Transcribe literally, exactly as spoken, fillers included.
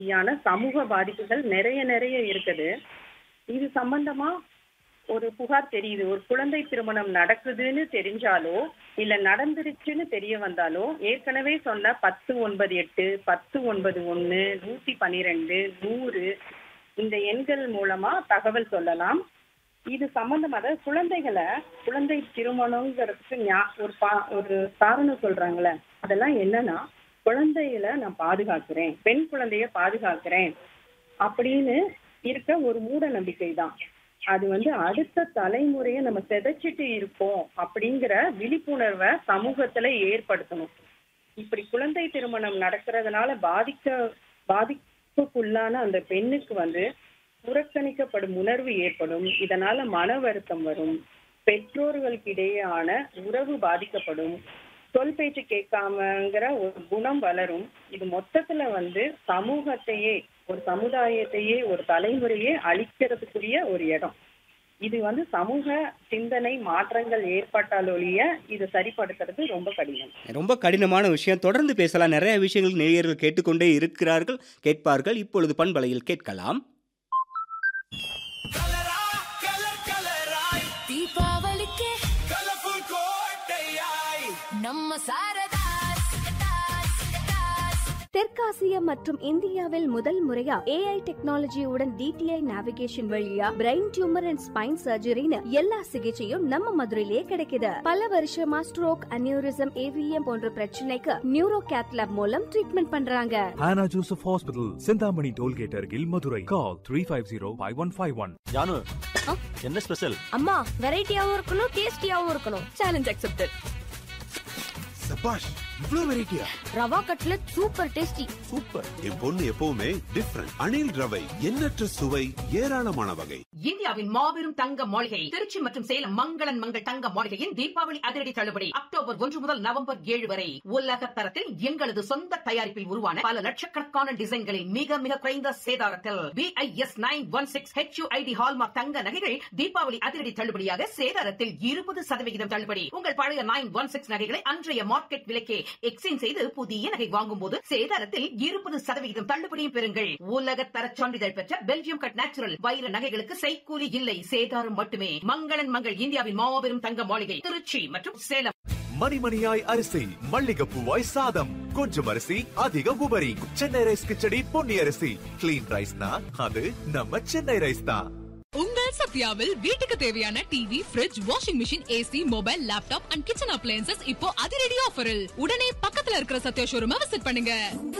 யான சமூக பாதிப்புகள் நிறைய நிறைய இருக்குது. இது சம்பந்தமா ஒரு புகார் தெரியுது. ஒரு குழந்தை திருமணம் நடக்குதுன்னு தெரிஞ்சாலோ, இல்ல நடந்துருச்சுன்னு தெரிய வந்தாலோ, ஏற்கனவே சொன்ன பத்து ஒன்பது எட்டு, பத்து ஒன்பது ஒன்று, நூத்தி பன்னிரண்டு, நூறு இந்த எண்கள் மூலமா தகவல் சொல்லலாம். இது சம்பந்தமா அதாவது குழந்தைகளை குழந்தை திருமணங்கிறதுக்கு ஞா- ஒரு பா ஒரு காரணம் சொல்றாங்களே, அதெல்லாம் என்னன்னா குழந்தைகளை நான் பாதுகாக்கிறேன், பெண் குழந்தைய பாதுகாக்கிறேன் அப்படின்னு இருக்க ஒரு மூட நம்பிக்கை தான். அது வந்து அடுத்த தலைமுறையை நம்ம சிதைச்சிட்டு இருக்கோம் அப்படிங்கிற விழிப்புணர்வை சமூகத்துல ஏற்படுத்தணும். இப்படி குழந்தை திருமணம் நடக்கிறதுனால பாதிக்க பாதிப்புக்குள்ளான அந்த பெண்ணுக்கு வந்து புறக்கணிக்கப்படும் உணர்வு ஏற்படும். இதனால மன வருத்தம் வரும். பெற்றோர்களுக்கிடையேயான உறவு பாதிக்கப்படும். சொல் பேச்சு கேட்காமங்கிற ஒரு குணம் வளரும். இது மொத்தத்துல வந்து சமூகத்தையே, ஒரு சமுதாயத்தையே, ஒரு தலைமுறையே அழிக்கிறதுக்குரிய ஒரு இடம். இது வந்து சமூக சிந்தனை மாற்றங்கள் ஏற்பட்டாலொழிய இதை சரிப்படுத்துறது ரொம்ப கடினம். ரொம்ப கடினமான விஷயம். தொடர்ந்து பேசலாம். நிறைய விஷயங்கள் நேயர்கள் கேட்டுக்கொண்டே இருக்கிறார்கள், கேட்பார்கள். இப்பொழுது பண்பலையில் கேட்கலாம். கலரா கலர் கலராய் தீபாவளிக்கு கலர்ஃபுல் கோட்டையாய் நம்ம சாரதாஸ் தெற்காசியா மற்றும் இந்தியாவில் முதல் முறையா ஏஐ டெக்னாலஜியுடன் டிடிஐ நேவிகேஷன் வழியா பிரெயின் டியூமர் அண்ட் ஸ்பைன் சர்ஜரின்னு எல்லா சிகிச்சையும் நம்ம மதுரையிலேயே கிடைக்குது. பல வருஷமா ஸ்ட்ரோக், அனியூரிசம், ஏவிஎம் போன்ற பிரச்சனைக்கு நியூரோ கேத்லாப் மூலம் ட்ரீட்மெண்ட் பண்றாங்க. Hannah Joseph Hospital, Sindhamani Tollgate Argil, Madurai. Call three five zero five one five one. Janu, என்ன ஸ்பெஷல்? அம்மா வெரைட்டியாவும் இருக்கணும், டேஸ்டியாவும் இருக்கணும். Challenge accepted. சபாஷ், இவ்ளோ வெரைட்டியா? Rava cutlet super tasty. Super. என் பொண்ணு எப்பவுமே டிஃபரண்ட். அணில் ரவை, எண்ணற்ற சுவை, ஏராளமான வகை. இந்தியாவின் மாபெரும் தங்க மாளிகை திருச்சி மற்றும் சேலம் மங்களன் மங்கள் தங்க மாளிகையின் தீபாவளி அதிரடி தள்ளுபடி அக்டோபர் ஒன்று முதல் நவம்பர் ஏழு வரை உலக தரத்தில் எங்களது சொந்த தயாரிப்பில் உருவான பல லட்சக்கணக்கான டிசைன்களில் மிக மிக குறைந்த சேதாரத்தில் BIS nine one six HUID hallmark தங்க நகைகள் தீபாவளி அதிரடி தள்ளுபடியாக சேதாரத்தில் இருபது சதவிகிதம் தள்ளுபடி. உங்கள் பழைய நைன் ஒன் சிக்ஸ் நகைகளை அன்றைய மார்க்கெட் விலைக்கே எக்ஸ்சேஞ்ச் செய்து புதிய நகை வாங்கும் போது சேதாரத்தில் இருபது சதவிகிதம் தள்ளுபடியும் பெறுங்கள். உலக தர சான்றிதழ் பெற்ற பெல்ஜியம் கட் நேச்சுரல் வைர நகைகளுக்கு செய்கூலி இல்லை, சேதாரம் மட்டுமே. மங்களன் மங்கள் இந்தியாவின் மாபெரும் தங்க மாளிகை திருச்சி மற்றும் சேலம். மணிமணியாய் அரிசி, மல்லிகைப்பூவாய் சாதம், கொஞ்சம் அரிசி அதிக உபரி. சென்னை ரைஸ் கிச்சடி பொன்னி அரிசி. கிளீன் ரைஸ்னா அது நம்ம சென்னை ரைஸ் தான். உங்கள் சத்யாவில் வீட்டுக்கு தேவையான TV, fridge, washing machine, AC, mobile, laptop and kitchen appliances இப்போ அதிரடி ஆஃபரில். உடனே பக்கத்துல இருக்கிற சத்யா ஷோரூமை விசிட் பண்ணுங்க.